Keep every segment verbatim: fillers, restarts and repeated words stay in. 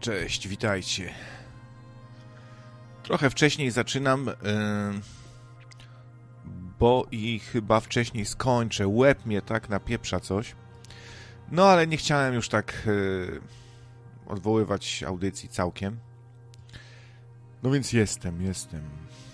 Cześć, witajcie. Trochę wcześniej zaczynam, yy, bo i chyba wcześniej skończę. Łeb mnie tak napieprza coś. No ale nie chciałem już tak yy, odwoływać audycji całkiem. No więc jestem, jestem.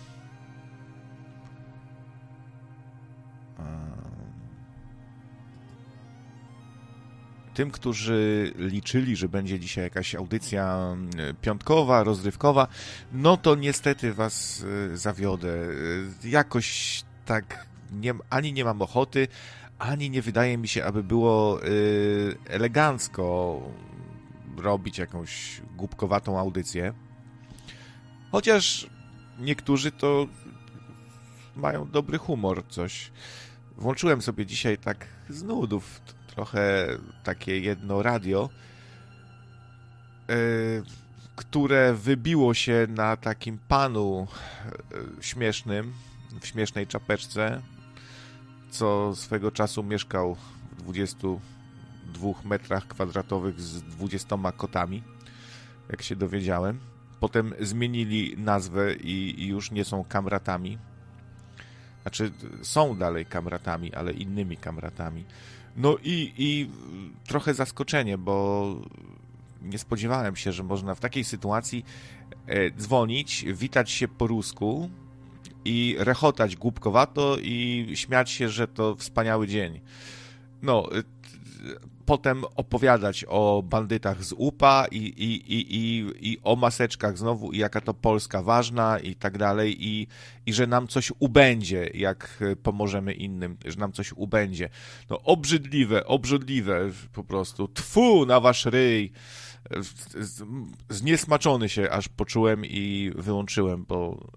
Tym, którzy liczyli, że będzie dzisiaj jakaś audycja piątkowa, rozrywkowa, no to niestety was zawiodę. Jakoś tak nie, ani nie mam ochoty, ani nie wydaje mi się, aby było elegancko robić jakąś głupkowatą audycję. Chociaż niektórzy to mają dobry humor, coś. Włączyłem sobie dzisiaj tak z nudów trochę takie jedno radio, yy, które wybiło się na takim panu yy, śmiesznym, w śmiesznej czapeczce, co swego czasu mieszkał w dwudziestu dwóch metrach kwadratowych z dwudziestoma kotami, jak się dowiedziałem. Potem zmienili nazwę i, i już nie są kamratami. Znaczy, są dalej kamratami, ale innymi kamratami. No i, i trochę zaskoczenie, bo nie spodziewałem się, że można w takiej sytuacji e, dzwonić, witać się po rusku i rechotać głupkowato i śmiać się, że to wspaniały dzień. No, e, potem opowiadać o bandytach z U P A i, i, i, i, i o maseczkach znowu i jaka to Polska ważna i tak dalej i, i że nam coś ubędzie, jak pomożemy innym, że nam coś ubędzie. No obrzydliwe, obrzydliwe po prostu. Tfu na wasz ryj. Zniesmaczony się aż poczułem i wyłączyłem, bo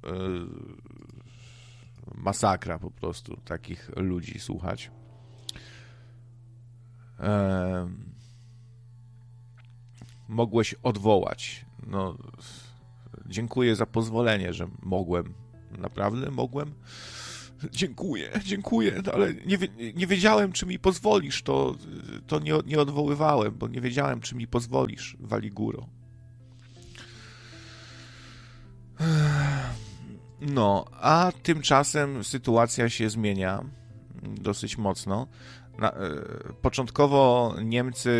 yy, masakra po prostu takich ludzi słuchać. Eee, mogłeś odwołać. No, dziękuję za pozwolenie, że mogłem. Naprawdę mogłem? Dziękuję, dziękuję, no, ale nie, nie wiedziałem, czy mi pozwolisz. To, to nie, nie odwoływałem, bo nie wiedziałem, czy mi pozwolisz, Waliguro. Eee, no, a tymczasem sytuacja się zmienia dosyć mocno. Na, y, początkowo Niemcy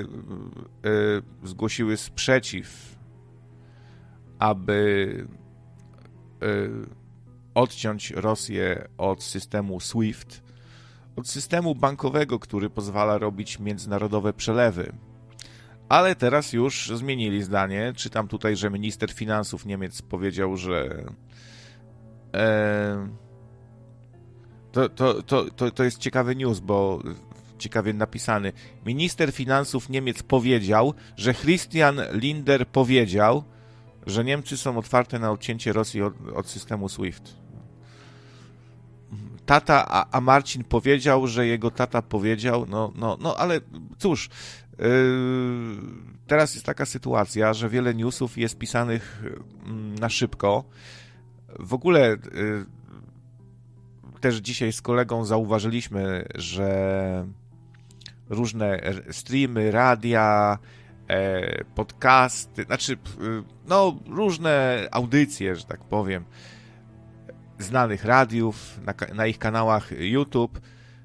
y, zgłosiły sprzeciw, aby y, odciąć Rosję od systemu SWIFT, od systemu bankowego, który pozwala robić międzynarodowe przelewy. Ale teraz już zmienili zdanie. Czytam tutaj, że minister finansów Niemiec powiedział, że e, To, to, to, to, to jest ciekawy news, bo ciekawie napisany. Minister finansów Niemiec powiedział, że Christian Lindner powiedział, że Niemcy są otwarte na odcięcie Rosji od, od systemu SWIFT. Tata, a, a Marcin powiedział, że jego tata powiedział, no, no, no ale cóż, yy, teraz jest taka sytuacja, że wiele newsów jest pisanych na szybko. W ogóle yy, też dzisiaj z kolegą zauważyliśmy, że różne streamy, radia, podcasty, znaczy no różne audycje, że tak powiem, znanych radiów na, na ich kanałach YouTube,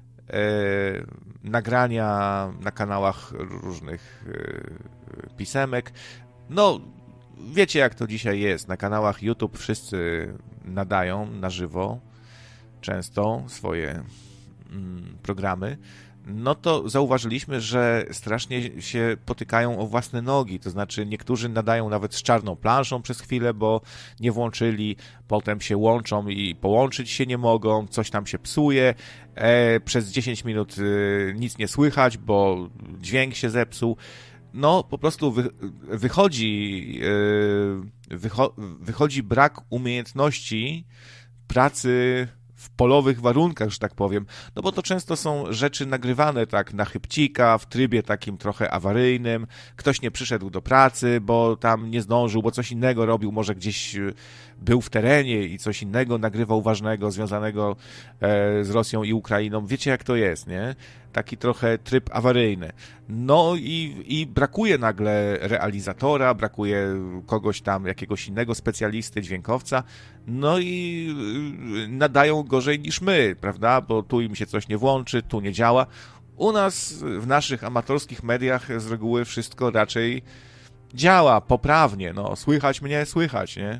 nagrania na kanałach różnych pisemek. No wiecie, jak to dzisiaj jest. Na kanałach YouTube wszyscy nadają na żywo często swoje mm, programy, no to zauważyliśmy, że strasznie się potykają o własne nogi, to znaczy niektórzy nadają nawet z czarną planszą przez chwilę, bo nie włączyli, potem się łączą i połączyć się nie mogą, coś tam się psuje, e, przez dziesięć minut e, nic nie słychać, bo dźwięk się zepsuł. No po prostu wy, wychodzi, e, wycho, wychodzi brak umiejętności pracy w polowych warunkach, że tak powiem, no bo to często są rzeczy nagrywane tak na chybcika, w trybie takim trochę awaryjnym, ktoś nie przyszedł do pracy, bo tam nie zdążył, bo coś innego robił, może gdzieś był w terenie i coś innego nagrywał ważnego, związanego z Rosją i Ukrainą. Wiecie, jak to jest, nie? taki trochę tryb awaryjny. No i, i brakuje nagle realizatora, brakuje kogoś tam, jakiegoś innego specjalisty, dźwiękowca, no i nadają gorzej niż my, prawda, bo tu im się coś nie włączy, tu nie działa. U nas, w naszych amatorskich mediach z reguły wszystko raczej działa poprawnie, no, słychać mnie, słychać, nie?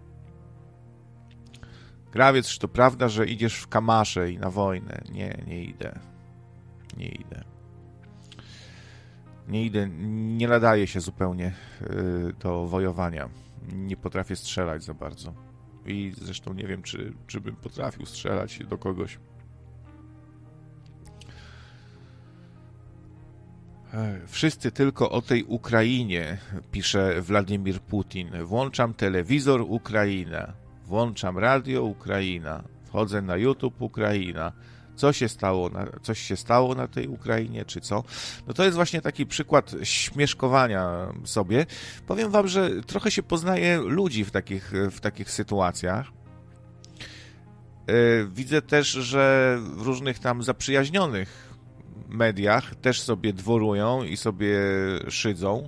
Krawiec, czy to prawda, że idziesz w kamasze i na wojnę? Nie, nie idę. Nie idę. Nie idę, nie nadaje się zupełnie yy, do wojowania. Nie potrafię strzelać za bardzo. I zresztą nie wiem, czy, czy bym potrafił strzelać do kogoś. Wszyscy tylko o tej Ukrainie, pisze Władimir Putin. Włączam telewizor, Ukraina. Włączam radio, Ukraina. Wchodzę na YouTube, Ukraina. Co się stało na, coś się stało na tej Ukrainie, czy co? No to jest właśnie taki przykład śmieszkowania sobie. Powiem wam, że trochę się poznaje ludzi w takich, w takich sytuacjach. Widzę też, że w różnych tam zaprzyjaźnionych mediach też sobie dworują i sobie szydzą.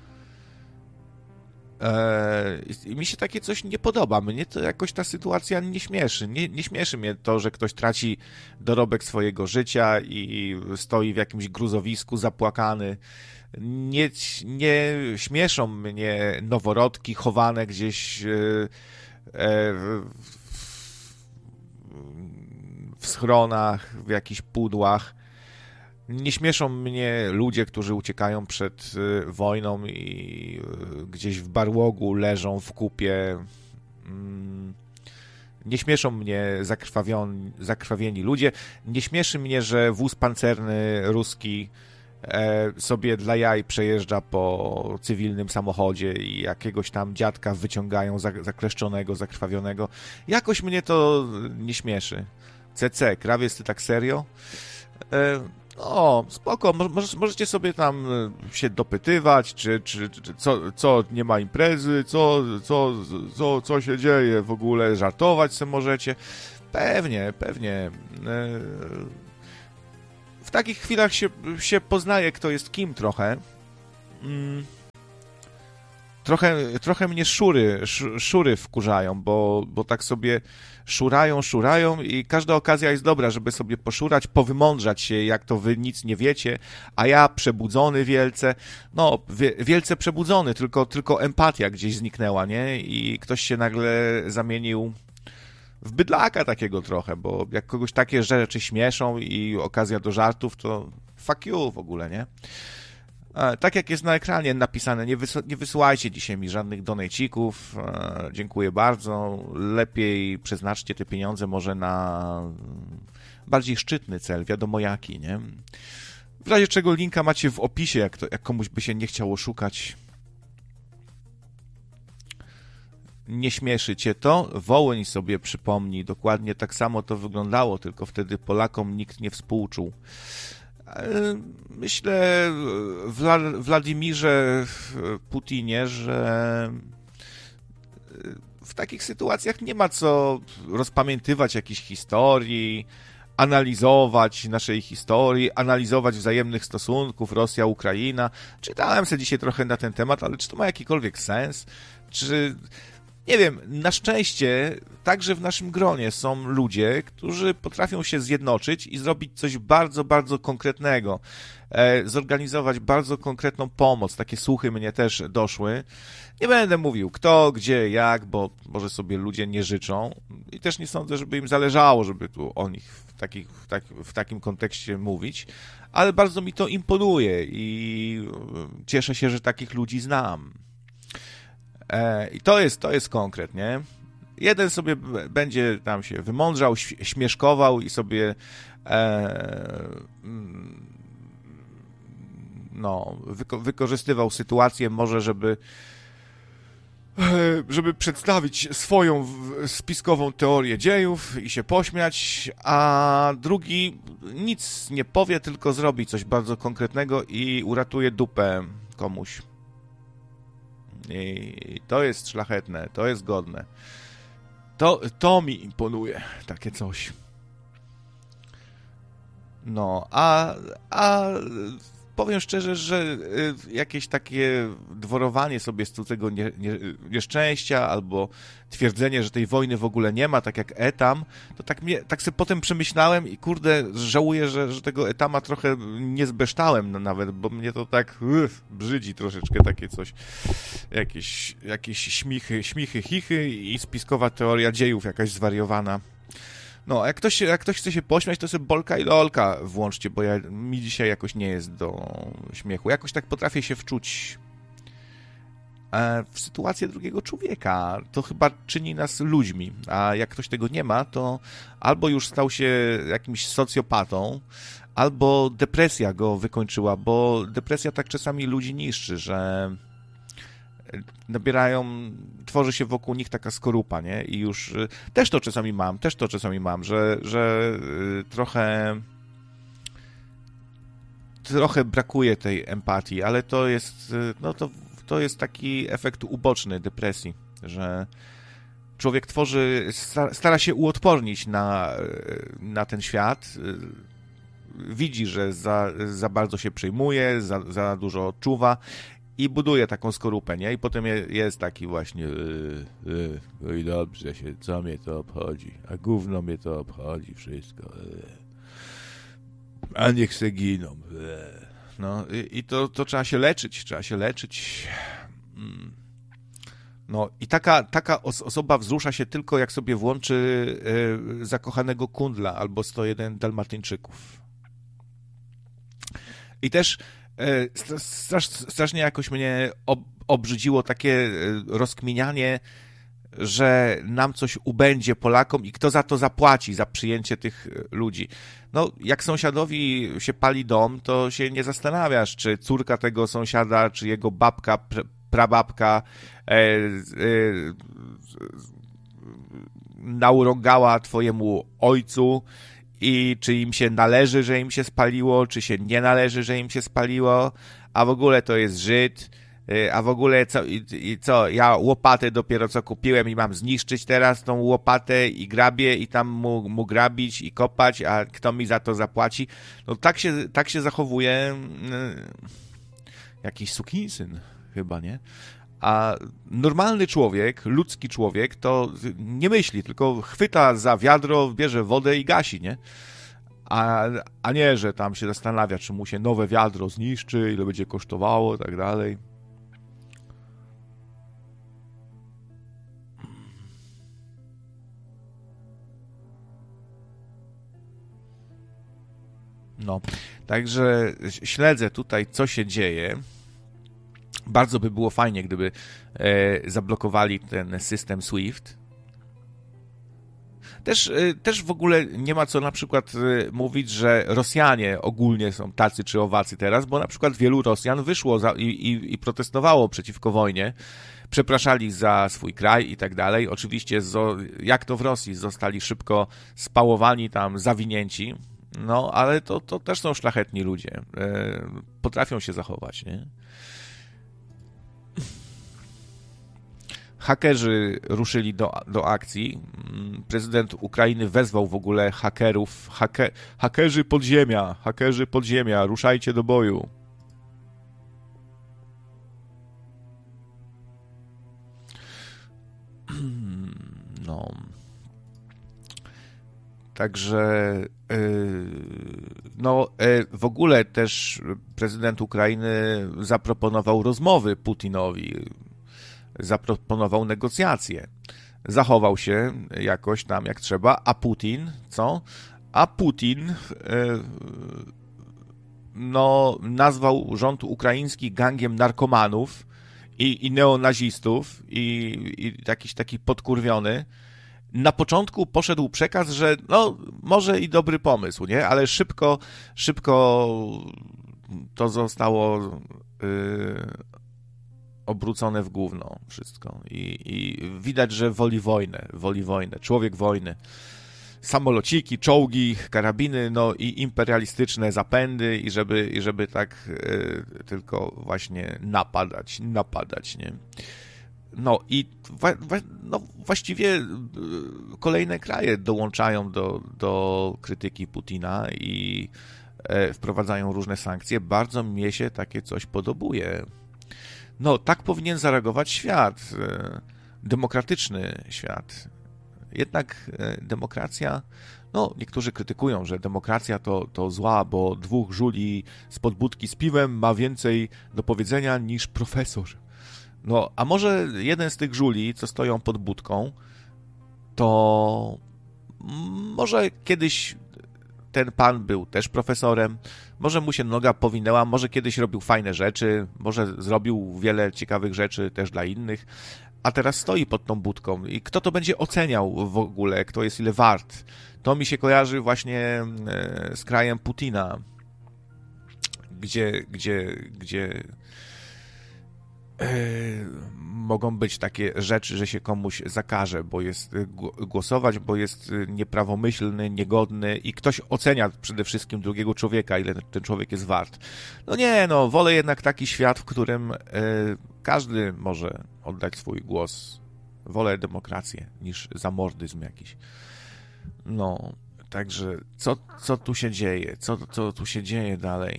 I mi się takie coś nie podoba. Mnie to jakoś ta sytuacja nie śmieszy. Nie, nie śmieszy mnie to, że ktoś traci dorobek swojego życia i stoi w jakimś gruzowisku zapłakany. Nie, nie śmieszą mnie noworodki chowane gdzieś w schronach, w jakichś pudłach. Nie śmieszą mnie ludzie, którzy uciekają przed wojną i gdzieś w barłogu leżą w kupie. Nie śmieszą mnie zakrwawioni, zakrwawieni ludzie. Nie śmieszy mnie, że wóz pancerny ruski sobie dla jaj przejeżdża po cywilnym samochodzie i jakiegoś tam dziadka wyciągają zakleszczonego, zakrwawionego. Jakoś mnie to nie śmieszy. C C, krawiec, ty tak serio? O, spoko, możecie sobie tam się dopytywać, czy, czy, czy co, co nie ma imprezy, co, co, co, co się dzieje w ogóle, żartować sobie możecie. Pewnie, pewnie. W takich chwilach się, się poznaje, kto jest kim trochę. Trochę, trochę mnie szury, szury wkurzają, bo, bo tak sobie szurają, szurają i każda okazja jest dobra, żeby sobie poszurać, powymądrzać się, jak to wy nic nie wiecie, a ja przebudzony wielce, no wie, wielce przebudzony, tylko, tylko empatia gdzieś zniknęła, nie? I ktoś się nagle zamienił w bydlaka takiego trochę, bo jak kogoś takie rzeczy śmieszą i okazja do żartów, to fuck you w ogóle, nie? Tak jak jest na ekranie napisane, nie, wys- nie wysyłajcie dzisiaj mi żadnych donejcików, e, dziękuję bardzo, lepiej przeznaczcie te pieniądze może na bardziej szczytny cel, wiadomo jaki, nie? W razie czego linka macie w opisie, jak, to, jak komuś by się nie chciało szukać. Nie śmieszy cię to? Wołyń sobie przypomnij, dokładnie tak samo to wyglądało, tylko wtedy Polakom nikt nie współczuł. Myślę, Wla- Władimirze Putinie, że w takich sytuacjach nie ma co rozpamiętywać jakichś historii, analizować naszej historii, analizować wzajemnych stosunków Rosja-Ukraina. Czytałem sobie dzisiaj trochę na ten temat, ale czy to ma jakikolwiek sens? Czy... Nie wiem, na szczęście także w naszym gronie są ludzie, którzy potrafią się zjednoczyć i zrobić coś bardzo, bardzo konkretnego. E, zorganizować bardzo konkretną pomoc. Takie słuchy mnie też doszły. Nie będę mówił kto, gdzie, jak, bo może sobie ludzie nie życzą. I też nie sądzę, żeby im zależało, żeby tu o nich w, takich, w, tak, w takim kontekście mówić. Ale bardzo mi to imponuje i cieszę się, że takich ludzi znam. I to jest, to jest konkret, nie? Jeden sobie będzie tam się wymądrzał, śmieszkował i sobie e, no, wyko- wykorzystywał sytuację może, żeby żeby przedstawić swoją spiskową teorię dziejów i się pośmiać, a drugi nic nie powie, tylko zrobi coś bardzo konkretnego i uratuje dupę komuś. I to jest szlachetne, to jest godne. To, to mi imponuje, takie coś. No, a, a powiem szczerze, że jakieś takie dworowanie sobie z cudzego nie, nie, nieszczęścia albo twierdzenie, że tej wojny w ogóle nie ma, tak jak Etam, to tak, mnie, tak sobie potem przemyślałem i kurde, żałuję, że, że tego Etama trochę nie zbeształem no, nawet, bo mnie to tak uff, brzydzi troszeczkę takie coś, jakieś, jakieś śmichy, śmichy, chichy i spiskowa teoria dziejów jakaś zwariowana. No, jak ktoś, jak ktoś chce się pośmiać, to sobie Bolka i Lolka włączcie, bo ja, mi dzisiaj jakoś nie jest do śmiechu. Jakoś tak potrafię się wczuć e, w sytuację drugiego człowieka. To chyba czyni nas ludźmi, a jak ktoś tego nie ma, to albo już stał się jakimś socjopatą, albo depresja go wykończyła, bo depresja tak czasami ludzi niszczy, że nabierają, tworzy się wokół nich taka skorupa, nie? I już też to czasami mam, też to czasami mam, że, że trochę trochę brakuje tej empatii, ale to jest, no to, to jest taki efekt uboczny depresji, że człowiek tworzy, stara się uodpornić na, na ten świat, widzi, że za, za bardzo się przejmuje, za, za dużo odczuwa i buduje taką skorupę, nie? I potem jest taki właśnie yy, yy, no i dobrze się, co mnie to obchodzi, a gówno mnie to obchodzi wszystko. Yy. A niech se giną. Yy. No i, i to, to trzeba się leczyć, trzeba się leczyć. Mm. No i taka, taka os- osoba wzrusza się tylko, jak sobie włączy yy, Zakochanego Kundla albo sto jeden Dalmatyńczyków. I też Strasz, strasznie jakoś mnie ob, obrzydziło takie rozkminianie, że nam coś ubędzie Polakom i kto za to zapłaci, za przyjęcie tych ludzi. No, jak sąsiadowi się pali dom, to się nie zastanawiasz, czy córka tego sąsiada, czy jego babka, pr, prababka e, e, naurągała twojemu ojcu, i czy im się należy, że im się spaliło, czy się nie należy, że im się spaliło, a w ogóle to jest Żyd, a w ogóle co, i, i co, ja łopatę dopiero co kupiłem i mam zniszczyć teraz tą łopatę i grabię i tam mu, mu grabić i kopać, a kto mi za to zapłaci? No tak się, tak się zachowuje yy, jakiś sukinsyn chyba, nie? A normalny człowiek, ludzki człowiek, to nie myśli, tylko chwyta za wiadro, bierze wodę i gasi, nie? A, a nie, że tam się zastanawia, czy mu się nowe wiadro zniszczy, ile będzie kosztowało i tak dalej. No, także śledzę tutaj, co się dzieje. Bardzo by było fajnie, gdyby e, zablokowali ten system SWIFT. Też, e, też w ogóle nie ma co na przykład e, mówić, że Rosjanie ogólnie są tacy czy owacy teraz, bo na przykład wielu Rosjan wyszło za, i, i, i protestowało przeciwko wojnie, przepraszali za swój kraj i tak dalej. Oczywiście, zo, jak to w Rosji, zostali szybko spałowani tam, zawinięci, no ale to, to też są szlachetni ludzie. E, potrafią się zachować, nie? Hakerzy ruszyli do, do akcji. Prezydent Ukrainy wezwał w ogóle hakerów. Hake, hakerzy podziemia, hakerzy podziemia, ruszajcie do boju. No. Także no w ogóle też prezydent Ukrainy zaproponował rozmowy Putinowi. Zaproponował negocjacje. Zachował się jakoś tam jak trzeba, a Putin, co? A Putin no, nazwał rząd ukraiński gangiem narkomanów i, i neonazistów i, i jakiś taki podkurwiony. Na początku poszedł przekaz, że no, może i dobry pomysł, nie? Ale szybko, szybko to zostało yy, obrócone w gówno wszystko. I, i widać, że woli wojnę, woli wojnę, człowiek wojny. Samolociki, czołgi, karabiny, no i imperialistyczne zapędy i żeby, i żeby tak y, tylko właśnie napadać, napadać, nie? No i wa, wa, no, właściwie kolejne kraje dołączają do, do krytyki Putina i wprowadzają różne sankcje. Bardzo mnie się takie coś podobuje. No, tak powinien zareagować świat. Demokratyczny świat. Jednak demokracja, no, niektórzy krytykują, że demokracja to, to zła, bo dwóch żuli spod budki z piwem ma więcej do powiedzenia niż profesor. No, a może jeden z tych żuli, co stoją pod budką, to może kiedyś ten pan był też profesorem, może mu się noga powinęła, może kiedyś robił fajne rzeczy, może zrobił wiele ciekawych rzeczy też dla innych, a teraz stoi pod tą budką i kto to będzie oceniał w ogóle, kto jest ile wart. To mi się kojarzy właśnie z krajem Putina, gdzie, gdzie, gdzie mogą być takie rzeczy, że się komuś zakaże, bo jest głosować, bo jest nieprawomyślny, niegodny i ktoś ocenia przede wszystkim drugiego człowieka, ile ten człowiek jest wart. No nie, no, wolę jednak taki świat, w którym każdy może oddać swój głos. Wolę demokrację niż zamordyzm jakiś. No, także co, co tu się dzieje? Co, co tu się dzieje dalej?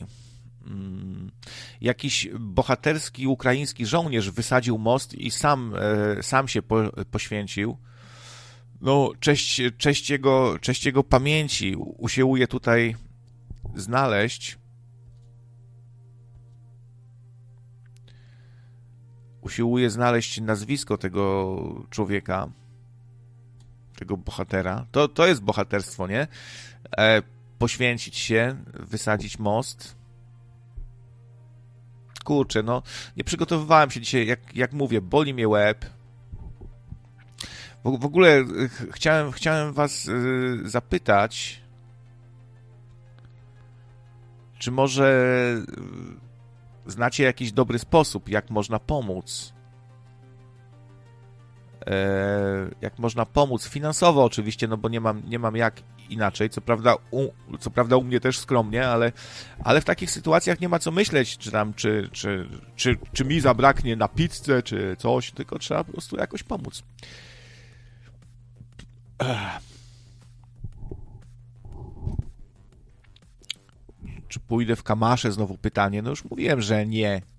Jakiś bohaterski ukraiński żołnierz wysadził most i sam, sam się po, poświęcił. No, cześć, cześć, jego, cześć jego pamięci. Usiłuję tutaj znaleźć. Usiłuję znaleźć nazwisko tego człowieka, tego bohatera. To, to jest bohaterstwo, nie? E, poświęcić się, wysadzić most. Kurczę, no, nie przygotowywałem się dzisiaj, jak, jak mówię, boli mnie łeb. W, w ogóle ch chciałem, chciałem was y, zapytać, czy może y, znacie jakiś dobry sposób, jak można pomóc? E, jak można pomóc? Finansowo oczywiście, no bo nie mam, nie mam jak inaczej. Co prawda, u, co prawda u mnie też skromnie, ale, ale w takich sytuacjach nie ma co myśleć, czy tam, czy, czy, czy, czy mi zabraknie na pizzę, czy coś, tylko trzeba po prostu jakoś pomóc. Ech. Czy pójdę w kamasze? Znowu pytanie. No już mówiłem, że nie.